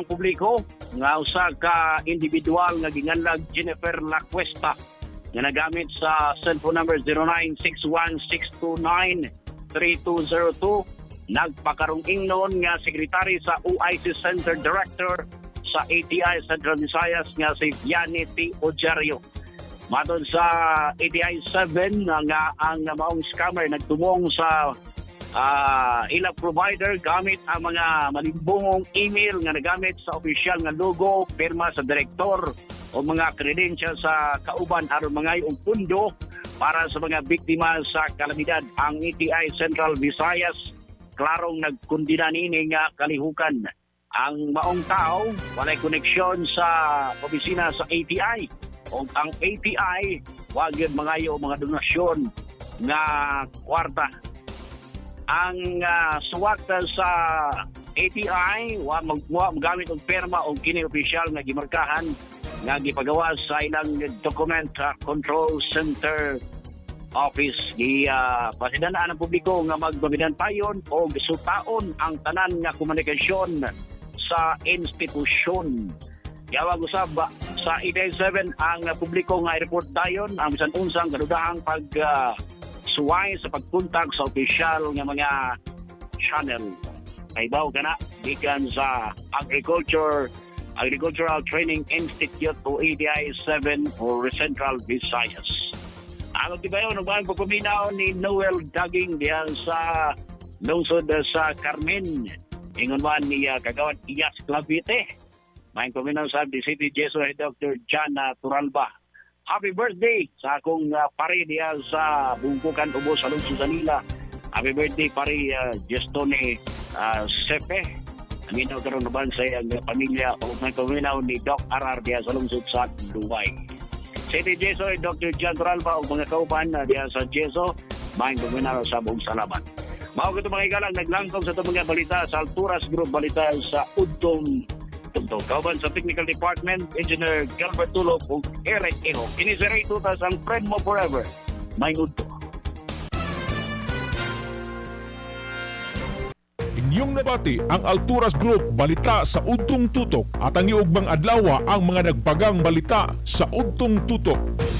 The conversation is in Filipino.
ang publiko nga usa ka individual nga ginganlag Jennifer Lacuesta nga nagamit sa cellphone number 0961-629-3202 nagpakarong ingnon nga sekretary sa OIC Center Director sa ATI Central Visayas nga si Vianney T. Ojario. Matod sa ATI 7 nga ang maong scammer nagtumong sa ilang provider gamit ang mga malimbungong email nga nagamit sa opisyal nga logo, pirma sa direktor o mga credentials sa kauban aron mangayong pundo para sa mga biktima sa kalamidad. Ang ATI Central Visayas klarong nagkundina nini nga kalihukan. Ang maong tao walay koneksyon sa opisina sa ATI o ang ATI wag yun mangayo mga donasyon nga kwarta. Ang suwat sa ATI magamit og perma o kini opisyal nga gimarkahan nga gipagawa sa ilang document control center office. Di pasidaan ang publiko nga magbabidantayon o sutaon ang tanan nga komunikasyon sa institusyon. Yawag usab sa ATI 7 ang publiko nga i-report dayon ang bisan unsang kadudahang suway sa pagpuntak sa opisyal nga mga channel. Kaibaw ka na, gikan sa Agricultural Training Institute o ATI 7 o Central Visayas. Ang tibayon, nagbahan po kuminaw ni Noel Daging diyan sa lungsod sa Carmen. Ingon man ni Kagawad Iyas Clavite. Maing kuminaw sa the City Jesuit Dr. Jana Turalba. Happy birthday sa akong pare diya sa Bungkukan Ubos sa lungsod sa Nila. Happy birthday pare Gestone Sepe. Aminaw karon naman sa iyang pamilya o may kuminaw ni Doc Arar diya sa lungsod sa Duway. City Jeso Dr. Jan Turalba o mga kauban diya sa Jeso. Maing kuminaw sa buong salamat. Mao kito mga igalang naglangkong sa itong mga balita sa Alturas Group Balita sa Udtong Tunto. Kauban sa Technical Department, Engineer Gilbert Tulog o Eric Eho. Kiniseray tutas ang friend mo forever. May udto. Inyong nabati ang Alturas Group Balita sa Udtong Tutok at ang iugbang adlaw ang mga nagpagang balita sa Udtong Tutok.